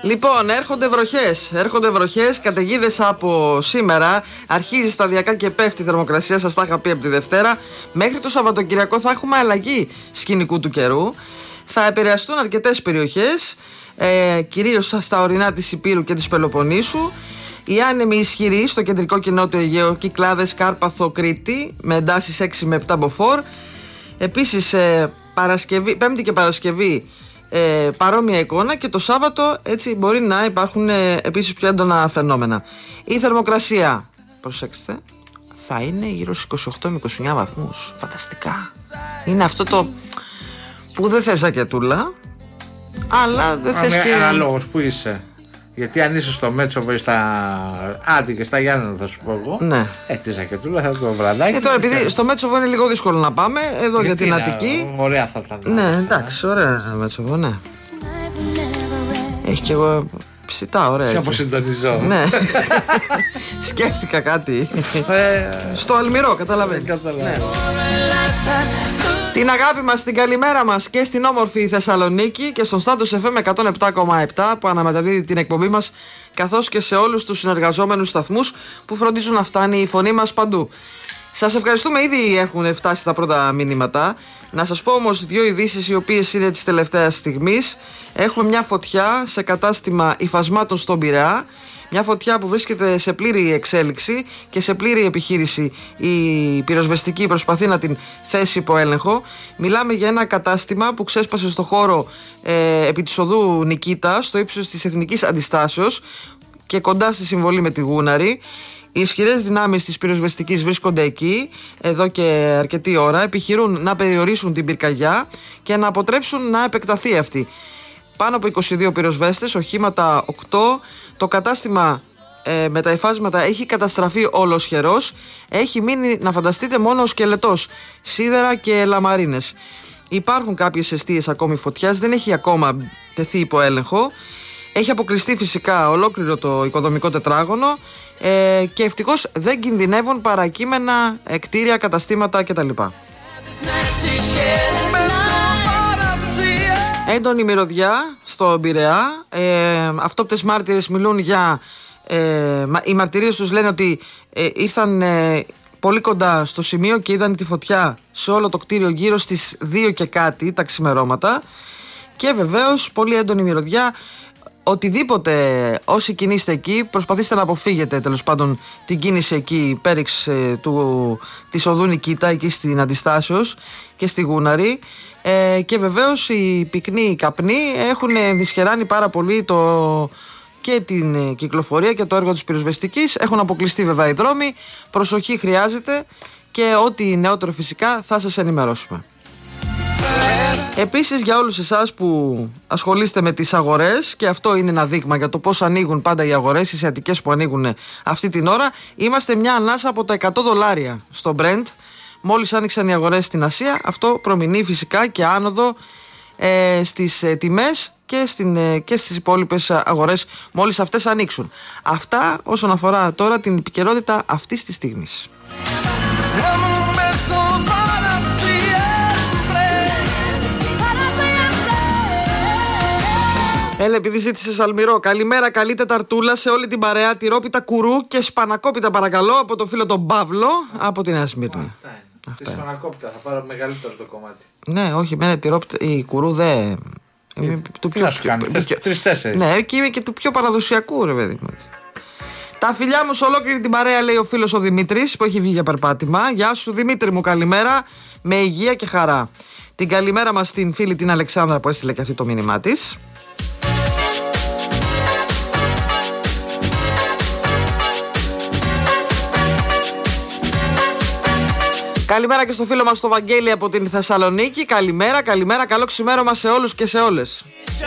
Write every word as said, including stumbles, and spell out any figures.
Λοιπόν, έρχονται βροχές. Έρχονται βροχές, καταιγίδες από σήμερα. Αρχίζει σταδιακά και πέφτει η θερμοκρασία. Σας τα είχα πει από τη Δευτέρα. Μέχρι το Σαββατοκυριακό θα έχουμε αλλαγή σκηνικού του καιρού. Θα επηρεαστούν αρκετές περιοχές, ε, κυρίως στα ορεινά της Ηπείρου και της Πελοποννήσου. Οι άνεμοι ισχυροί στο κεντρικό και νότιο Αιγαίο, Κυκλάδες, Κάρπαθο, Κρήτη, με εντάσεις έξι με επτά μποφόρ. Επίσης, ε, Παρασκευή, Πέμπτη και Παρασκευή, ε, παρόμοια εικόνα, και το Σάββατο έτσι μπορεί να υπάρχουν ε, επίσης πιο έντονα φαινόμενα. Η θερμοκρασία, προσέξτε, θα είναι γύρω στους είκοσι οκτώ με είκοσι εννιά βαθμούς. Φανταστικά. Είναι αυτό το που δεν θες ζακετούλα, αλλά δεν θες και... Αναλόγως που είσαι. Γιατί αν είσαι στο Μέτσοβο ή στα Άντι και στα Γιάννενα, θα σου πω εγώ. Ναι. Έτσι ζακετούλα, θα το βραδάκι. Ε, τώρα, επειδή και... στο Μέτσοβο είναι λίγο δύσκολο να πάμε, εδώ γιατί για την Αττική. Ωραία θα ήταν. Ναι, εντάξει, ωραία Μέτσοβο, ναι. Έχει και εγώ ψητά, ωραία. Σε αποσυντονιζώ. Ναι. Σκέφτηκα κάτι. Στο Αλμυρό, καταλαβαίνεις. Ναι. Την αγάπη μας, την καλημέρα μας και στην όμορφη Θεσσαλονίκη και στον Status εφ εμ εκατόν επτά κόμμα επτά που αναμεταδίδει την εκπομπή μας, καθώς και σε όλους τους συνεργαζόμενους σταθμούς που φροντίζουν να φτάνει η φωνή μας παντού. Σας ευχαριστούμε, ήδη έχουν φτάσει τα πρώτα μηνύματα. Να σας πω όμως δύο ειδήσεις οι οποίες είναι της τελευταίας στιγμής. Έχουμε μια φωτιά σε κατάστημα υφασμάτων στον Πειραιά. Μια φωτιά που βρίσκεται σε πλήρη εξέλιξη και σε πλήρη επιχείρηση. Η πυροσβεστική προσπαθεί να την θέσει υπό έλεγχο. Μιλάμε για ένα κατάστημα που ξέσπασε στο χώρο ε, επί της οδού Νικήτα, στο ύψος της Εθνικής Αντιστάσεως και κοντά στη συμβολή με τη Γούναρη. Οι ισχυρές δυνάμεις της πυροσβεστικής βρίσκονται εκεί εδώ και αρκετή ώρα. Επιχειρούν να περιορίσουν την πυρκαγιά και να αποτρέψουν να επεκταθεί αυτή. Πάνω από είκοσι δύο πυροσβέστες, οχήματα οκτώ. Το κατάστημα ε, με τα υφάσματα έχει καταστραφεί ολοσχερός. Έχει μείνει, να φανταστείτε, μόνο ο σκελετός, σίδερα και λαμαρίνες. Υπάρχουν κάποιες εστίες ακόμη φωτιάς, δεν έχει ακόμα τεθεί υπό έλεγχο. Έχει αποκλειστεί φυσικά ολόκληρο το οικοδομικό τετράγωνο ε, και ευτυχώς δεν κινδυνεύουν παρακείμενα κτίρια, καταστήματα κτλ. Έντονη μυρωδιά στο Πειραιά. Ε, αυτόπτες μάρτυρες μιλούν για... Ε, οι μαρτυρίες τους λένε ότι ε, ήρθαν ε, πολύ κοντά στο σημείο και είδαν τη φωτιά σε όλο το κτίριο γύρω στις δύο και κάτι τα ξημερώματα. Και βεβαίως πολύ έντονη μυρωδιά. Οτιδήποτε, όσοι κινείστε εκεί, προσπαθήστε να αποφύγετε τέλος πάντων την κίνηση εκεί πέριξ ε, του, της οδού Νικήτα, εκεί στην Αντιστάσεως και στη Γούναρη. Ε, και βεβαίως οι πυκνοί καπνοί έχουν δυσχεράνει πάρα πολύ το, και την κυκλοφορία και το έργο της πυροσβεστικής. Έχουν αποκλειστεί βέβαια οι δρόμοι. Προσοχή χρειάζεται και ό,τι νεότερο φυσικά θα σας ενημερώσουμε. Επίσης, για όλους εσάς που ασχολείστε με τις αγορές, και αυτό είναι ένα δείγμα για το πώς ανοίγουν πάντα οι αγορές, οι ασιατικές που ανοίγουν αυτή την ώρα, είμαστε μια ανάσα από τα εκατό δολάρια στο Brent. Μόλις άνοιξαν οι αγορές στην Ασία, αυτό προμηνεί φυσικά και άνοδο ε, στις ε, τιμές και, στην, ε, και στις υπόλοιπες αγορές μόλις αυτές ανοίξουν. Αυτά όσον αφορά τώρα την επικαιρότητα αυτής της στιγμής. Έλα, επειδή ζήτησες Αλμυρό, καλημέρα, καλή Τεταρτούλα σε όλη την παρέα. Τυρόπιτα κουρού και σπανακόπιτα παρακαλώ από το φίλο τον Παύλο από τη Νέα Σμύρνη. Αυτά είναι. Αυτά είναι. Σπανακόπιτα, θα πάρω μεγαλύτερο το κομμάτι. Ναι, όχι, μένε τυρόπιτα. Η κουρού δεν. Τι πιο... να σου κάνει, τρεις-τέσσερις. Ναι, και είμαι και του πιο παραδοσιακού, ρε παιδί μου. Τα φιλιά μου σε ολόκληρη την παρέα, λέει ο φίλος ο Δημήτρης που έχει βγει για περπάτημα. Γεια σου Δημήτρη μου, καλημέρα, με υγεία και χαρά. Την καλημέρα μας στην φίλη την Αλεξάνδρα που έστειλε και αυτή το μήνυμά της. Καλημέρα και στο φίλο μας το Βαγγέλη από την Θεσσαλονίκη. Καλημέρα, καλημέρα, καλό ξημέρωμα σε όλους και σε όλες.